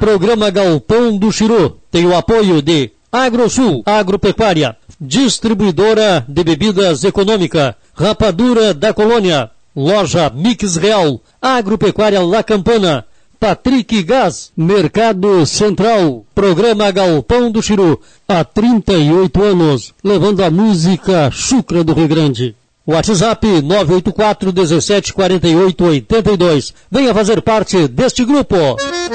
Programa Galpão do Chiru tem o apoio de Agrosul, Agropecuária, Distribuidora de Bebidas Econômica, Rapadura da Colônia, Loja Mix Real, Agropecuária La Campana, Patrick Gás, Mercado Central. Programa Galpão do Chiru, há 38 anos, levando a música chucra do Rio Grande. WhatsApp 984 17 48 82. Venha fazer parte deste grupo.